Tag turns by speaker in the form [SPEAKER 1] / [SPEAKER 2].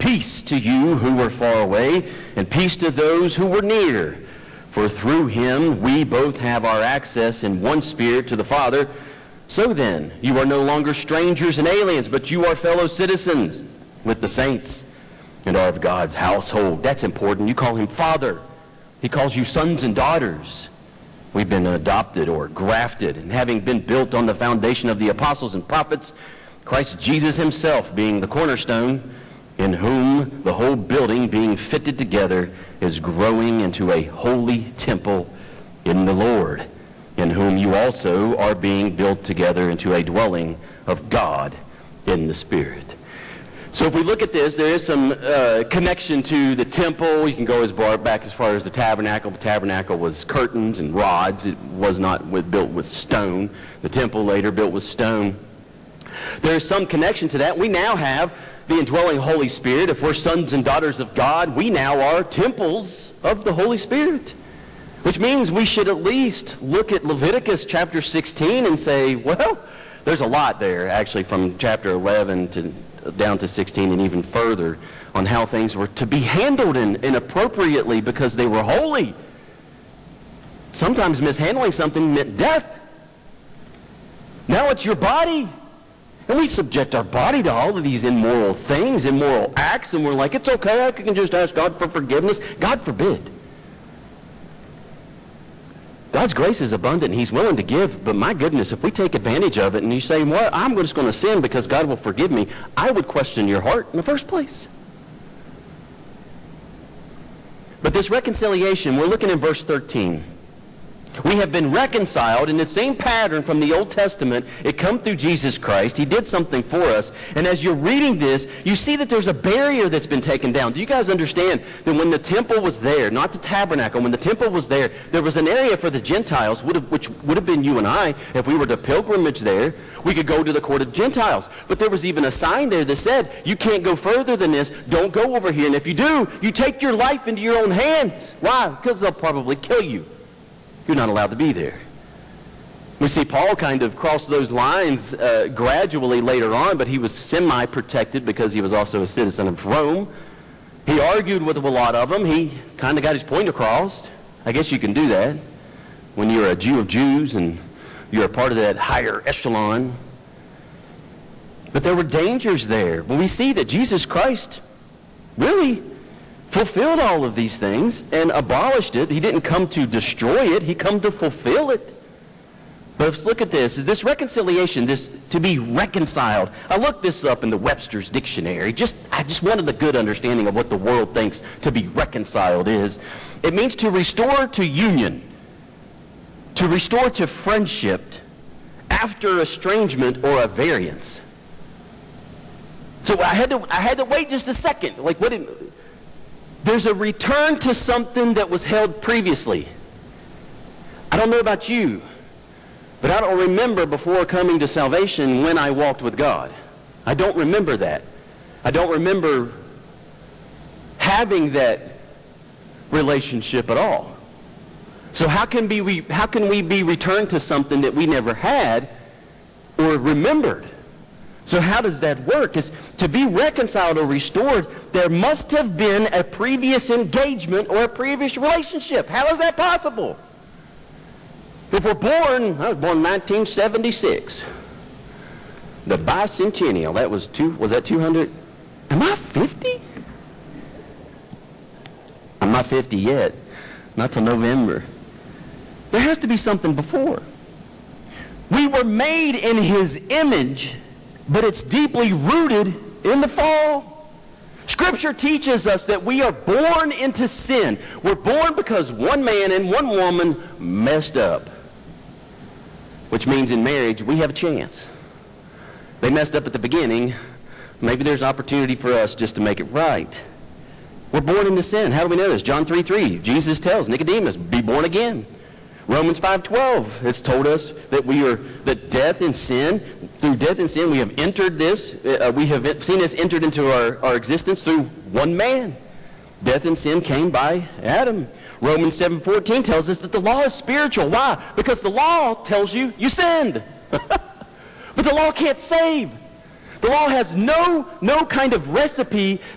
[SPEAKER 1] Peace to you who were far away, and peace to those who were near. For through him we both have our access in one Spirit to the Father. So then, you are no longer strangers and aliens, but you are fellow citizens with the saints and are of God's household. That's important. You call him Father. He calls you sons and daughters. We've been adopted or grafted, and having been built on the foundation of the apostles and prophets, Christ Jesus himself being the cornerstone, in whom the whole building being fitted together is growing into a holy temple in the Lord, in whom you also are being built together into a dwelling of God in the Spirit. So if we look at this, there is some connection to the temple. You can go as far back as far as the tabernacle. The tabernacle was curtains and rods. It was not built with stone. The temple later built with stone. There is some connection to that. We now have the indwelling Holy Spirit. If we're sons and daughters of God, we now are temples of the Holy Spirit. Which means we should at least look at Leviticus chapter 16 and say, well, there's a lot there actually from chapter 11 to down to 16 and even further on how things were to be handled and appropriately because they were holy. Sometimes mishandling something meant death. Now it's your body. And we subject our body to all of these immoral things, immoral acts, and we're like, it's okay, I can just ask God for forgiveness. God forbid. God's grace is abundant, and he's willing to give, but my goodness, if we take advantage of it and you say, well, I'm just going to sin because God will forgive me, I would question your heart in the first place. But this reconciliation, we're looking in verse 13. We have been reconciled in the same pattern from the Old Testament. It comes through Jesus Christ. He did something for us. And as you're reading this, you see that there's a barrier that's been taken down. Do you guys understand that when the temple was there, not the tabernacle, when the temple was there, there was an area for the Gentiles, which would have been you and I, if we were to pilgrimage there. We could go to the court of Gentiles. But there was even a sign there that said, you can't go further than this. Don't go over here. And if you do, you take your life into your own hands. Why? Because they'll probably kill you. You're not allowed to be there. We see Paul kind of cross those lines gradually later on, but he was semi-protected because he was also a citizen of Rome. He argued with a lot of them. He kind of got his point across. I guess you can do that when you're a Jew of Jews and you're a part of that higher echelon. But there were dangers there. But we see that Jesus Christ really fulfilled all of these things and abolished it. He didn't come to destroy it. He come to fulfill it. But let's look at this. Is this reconciliation, this to be reconciled? I looked this up in the Webster's Dictionary. I just wanted a good understanding of what the world thinks to be reconciled is. It means to restore to union, to restore to friendship after estrangement or a variance. So I had to wait just a second. Like what? There's a return to something that was held previously. I don't know about you, but I don't remember before coming to salvation when I walked with God. I don't remember that. I don't remember having that relationship at all. So how can we be returned to something that we never had or remembered? So how does that work? Is to be reconciled or restored, there must have been a previous engagement or a previous relationship. How is that possible? If we're born, I was born in 1976. The bicentennial, was that 200? Am I 50? I'm not 50 yet. Not till November. There has to be something before. We were made in his image, but it's deeply rooted in the fall. Scripture teaches us that we are born into sin. We're born because one man and one woman messed up. Which means in marriage, we have a chance. They messed up at the beginning. Maybe there's an opportunity for us just to make it right. We're born into sin. How do we know this? John 3:3. Jesus tells Nicodemus, be born again. Romans 5:12, it's told us that death and sin, through death and sin, we have entered this, we have seen this entered into our existence through one man. Death and sin came by Adam. Romans 7:14 tells us that the law is spiritual. Why? Because the law tells you sinned. But the law can't save. The law has no kind of recipe